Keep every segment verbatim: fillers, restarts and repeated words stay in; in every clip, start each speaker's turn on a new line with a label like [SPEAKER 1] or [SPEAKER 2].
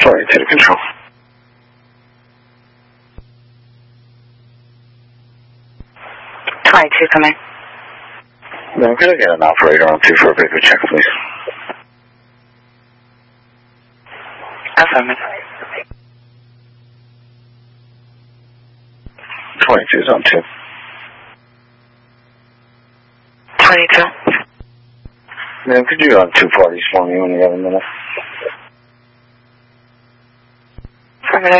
[SPEAKER 1] twenty-two to control.
[SPEAKER 2] twenty-two, come in.
[SPEAKER 1] Ma'am, could I get an operator on two for a bigger check, please?
[SPEAKER 2] Affirmative.
[SPEAKER 1] twenty-two's on two.
[SPEAKER 2] twenty-two.
[SPEAKER 1] Ma'am, could you run two parties for me when you have a minute?
[SPEAKER 2] Affirmative.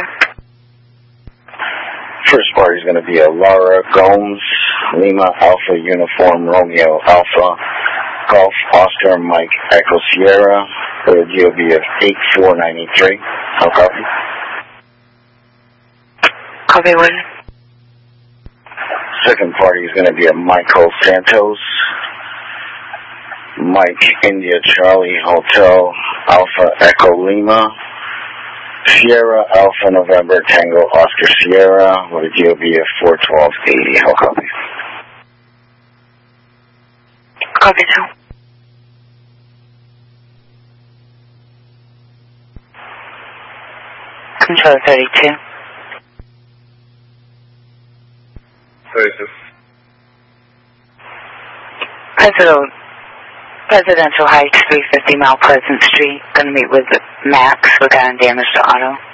[SPEAKER 1] First party is going to be a Laura Gomes, Lima Alpha Uniform Romeo Alpha, Golf Oscar Mike Echo Sierra, with a G O B of eight four nine three. How copy?
[SPEAKER 2] Copy one.
[SPEAKER 1] Second party is going to be a Michael Santos, Mike India Charlie Hotel Alpha Echo Lima, Sierra Alpha November Tango Oscar Sierra with a G O B of four twelve eighty. How copy?
[SPEAKER 2] Copy two. Control thirty-two.
[SPEAKER 1] thirty-two.
[SPEAKER 2] President, Presidential Heights, three fifty Mount Pleasant Street. Going to meet with Max regarding damage to auto.